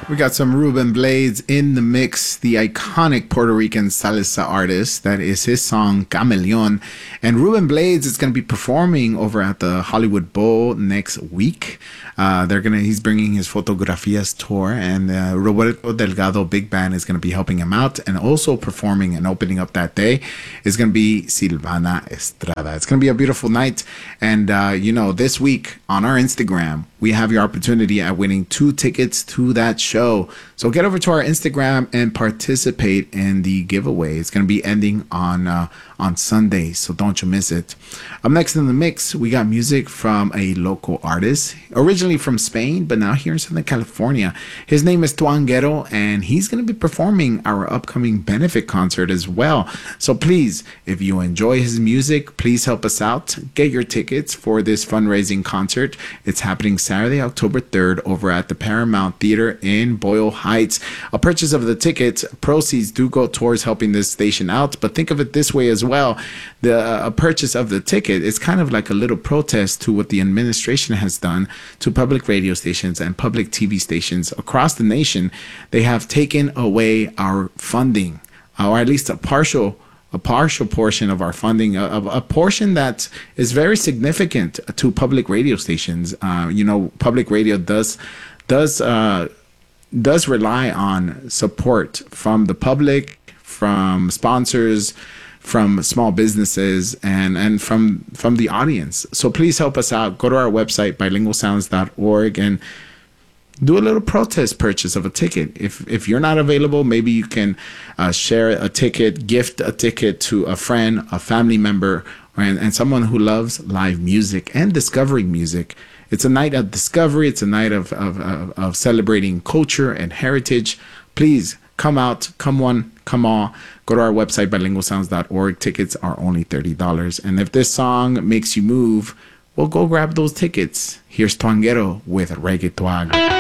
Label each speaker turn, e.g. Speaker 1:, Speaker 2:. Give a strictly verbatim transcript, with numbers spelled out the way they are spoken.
Speaker 1: We got some Ruben Blades in the mix, the iconic Puerto Rican salsa artist. That is his song Cameleon. And Ruben Blades is going to be performing over at the Hollywood Bowl next week. Uh, they're gonna. He's bringing his Fotografias tour, and uh, Roberto Delgado Big Band is going to be helping him out, and also performing and opening up that day is going to be Silvana Estrada. It's going to be a beautiful night, and uh, you know, this week on our Instagram we have your opportunity at winning two tickets to that show. So get over to our Instagram and participate in the giveaway. It's going to be ending on uh, on Sunday, so don't you miss it. Up next in the mix, we got music from a local artist, originally from Spain, but now here in Southern California. His name is Tuanguero, and he's going to be performing our upcoming benefit concert as well. So please, if you enjoy his music, please help us out. Get your tickets for this fundraising concert. It's happening Saturday, October third, over at the Paramount Theater in Boyle Heights. A purchase of the tickets, proceeds do go towards helping this station out, but think of it this way as well. The uh, a purchase of the ticket is kind of like a little protest to what the administration has done to public radio stations and public T V stations across the nation. They have taken away our funding, or at least a partial a partial portion of our funding, a, a portion that is very significant to public radio stations. Uh, you know, public radio does does uh, does rely on support from the public, from sponsors, from small businesses, and and from from the audience. So please help us out. Go to our website, bilingual sounds dot org, and do a little protest purchase of a ticket. If if you're not available, maybe you can uh, share a ticket, gift a ticket to a friend, a family member, and, and someone who loves live music and discovering music. It's a night of discovery. It's a night of of, of, of celebrating culture and heritage. Please come out, come one, come all. Go to our website, bilingual sounds dot org. Tickets are only thirty dollars. And if this song makes you move, well, go grab those tickets. Here's Tuanguero with Reggaeton.